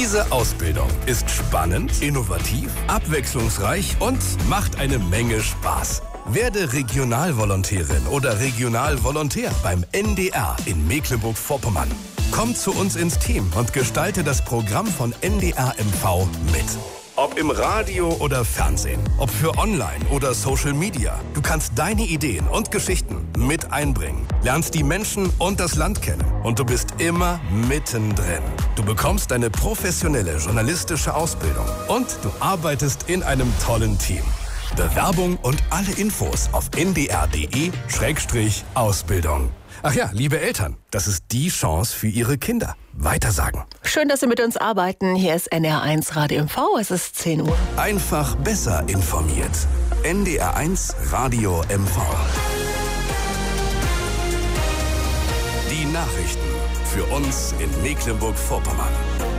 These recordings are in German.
Diese Ausbildung ist spannend, innovativ, abwechslungsreich und macht eine Menge Spaß. Werde Regionalvolontärin oder Regionalvolontär beim NDR in Mecklenburg-Vorpommern. Komm zu uns ins Team und gestalte das Programm von NDR MV mit. Ob im Radio oder Fernsehen, ob für Online oder Social Media, du kannst deine Ideen und Geschichten mit einbringen, lernst die Menschen und das Land kennen und du bist immer mittendrin. Du bekommst eine professionelle journalistische Ausbildung und du arbeitest in einem tollen Team. Bewerbung und alle Infos auf ndr.de/Ausbildung. Ach ja, liebe Eltern, das ist die Chance für Ihre Kinder. Weitersagen. Schön, dass Sie mit uns arbeiten. Hier ist NDR1 Radio MV. Es ist 10 Uhr. Einfach besser informiert. NDR1 Radio MV. Die Nachrichten für uns in Mecklenburg-Vorpommern.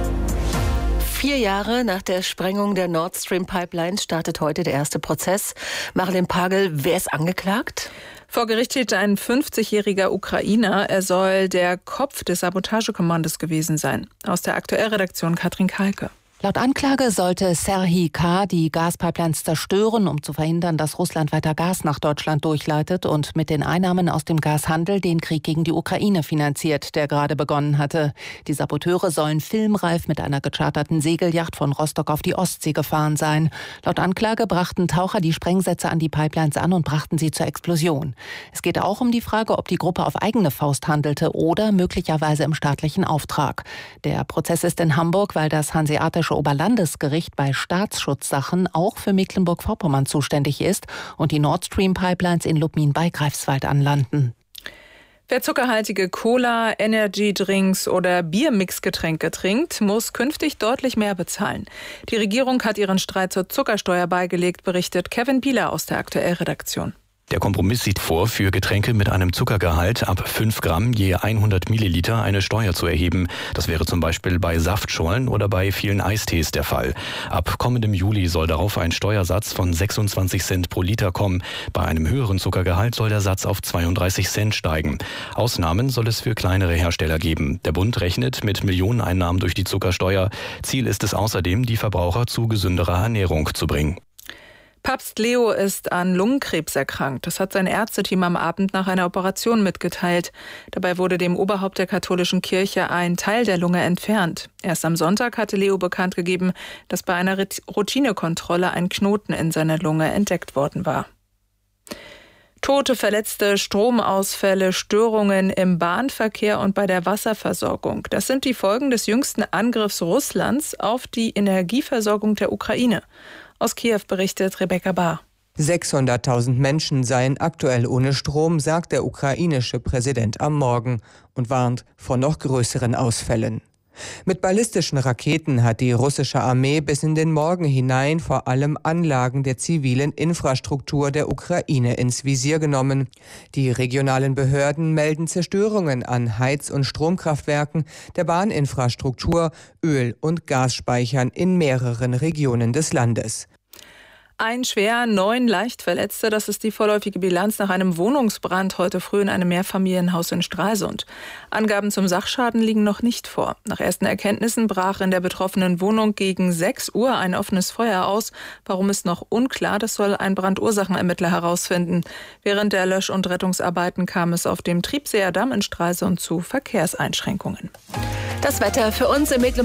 4 Jahre nach der Sprengung der Nord Stream Pipeline startet heute der erste Prozess. Marlene Pagel, wer ist angeklagt? Vor Gericht steht ein 50-jähriger Ukrainer. Er soll der Kopf des Sabotagekommandos gewesen sein. Aus der Aktuellredaktion Katrin Kalke. Laut Anklage sollte Serhii K. die Gaspipelines zerstören, um zu verhindern, dass Russland weiter Gas nach Deutschland durchleitet und mit den Einnahmen aus dem Gashandel den Krieg gegen die Ukraine finanziert, der gerade begonnen hatte. Die Saboteure sollen filmreif mit einer gecharterten Segelyacht von Rostock auf die Ostsee gefahren sein. Laut Anklage brachten Taucher die Sprengsätze an die Pipelines an und brachten sie zur Explosion. Es geht auch um die Frage, ob die Gruppe auf eigene Faust handelte oder möglicherweise im staatlichen Auftrag. Der Prozess ist in Hamburg, weil das Hanseatische Oberlandesgericht bei Staatsschutzsachen auch für Mecklenburg-Vorpommern zuständig ist und die Nord Stream Pipelines in Lubmin bei Greifswald anlanden. Wer zuckerhaltige Cola, Energydrinks oder Biermixgetränke trinkt, muss künftig deutlich mehr bezahlen. Die Regierung hat ihren Streit zur Zuckersteuer beigelegt, berichtet Kevin Bieler aus der Aktuellredaktion. Der Kompromiss sieht vor, für Getränke mit einem Zuckergehalt ab 5 Gramm je 100 Milliliter eine Steuer zu erheben. Das wäre zum Beispiel bei Saftschorlen oder bei vielen Eistees der Fall. Ab kommendem Juli soll darauf ein Steuersatz von 26 Cent pro Liter kommen. Bei einem höheren Zuckergehalt soll der Satz auf 32 Cent steigen. Ausnahmen soll es für kleinere Hersteller geben. Der Bund rechnet mit Millioneneinnahmen durch die Zuckersteuer. Ziel ist es außerdem, die Verbraucher zu gesünderer Ernährung zu bringen. Papst Leo ist an Lungenkrebs erkrankt. Das hat sein Ärzteteam am Abend nach einer Operation mitgeteilt. Dabei wurde dem Oberhaupt der katholischen Kirche ein Teil der Lunge entfernt. Erst am Sonntag hatte Leo bekannt gegeben, dass bei einer Routinekontrolle ein Knoten in seiner Lunge entdeckt worden war. Tote, Verletzte, Stromausfälle, Störungen im Bahnverkehr und bei der Wasserversorgung. Das sind die Folgen des jüngsten Angriffs Russlands auf die Energieversorgung der Ukraine. Aus Kiew berichtet Rebecca Bahr. 600.000 Menschen seien aktuell ohne Strom, sagt der ukrainische Präsident am Morgen und warnt vor noch größeren Ausfällen. Mit ballistischen Raketen hat die russische Armee bis in den Morgen hinein vor allem Anlagen der zivilen Infrastruktur der Ukraine ins Visier genommen. Die regionalen Behörden melden Zerstörungen an Heiz- und Stromkraftwerken, der Bahninfrastruktur, Öl- und Gasspeichern in mehreren Regionen des Landes. Ein schwer, 9 leicht Verletzte, das ist die vorläufige Bilanz nach einem Wohnungsbrand heute früh in einem Mehrfamilienhaus in Stralsund. Angaben zum Sachschaden liegen noch nicht vor. Nach ersten Erkenntnissen brach in der betroffenen Wohnung gegen 6 Uhr ein offenes Feuer aus. Warum ist noch unklar, das soll ein Brandursachenermittler herausfinden. Während der Lösch- und Rettungsarbeiten kam es auf dem Triebseer Damm in Stralsund zu Verkehrseinschränkungen. Das Wetter für uns in Mecklenburg